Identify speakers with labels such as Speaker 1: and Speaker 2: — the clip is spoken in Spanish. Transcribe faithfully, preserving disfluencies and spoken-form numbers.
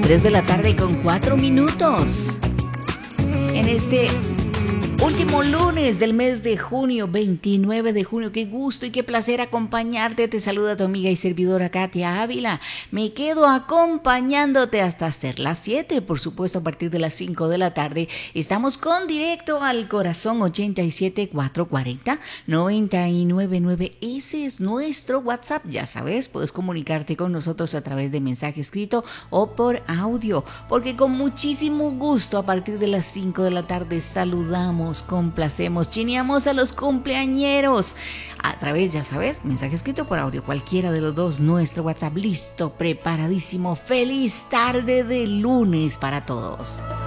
Speaker 1: tres de la tarde con cuatro minutos. En este último lunes del mes de junio, veintinueve de junio. Qué gusto y qué placer acompañarte. Te saluda tu amiga y servidora Katia Ávila. Me quedo acompañándote hasta hacer las siete, por supuesto a partir de las cinco de la tarde. Estamos con Directo al Corazón ochenta y siete, cuatrocientos cuarenta, noventa y nueve nueve. Ese es nuestro WhatsApp. Ya sabes, puedes comunicarte con nosotros a través de mensaje escrito o por audio, porque con muchísimo gusto a partir de las cinco de la tarde saludamos, complacemos, chineamos a los cumpleañeros a través, ya sabes, mensaje escrito por audio, cualquiera de los dos, nuestro WhatsApp listo, preparadísimo. Feliz tarde de lunes para todos.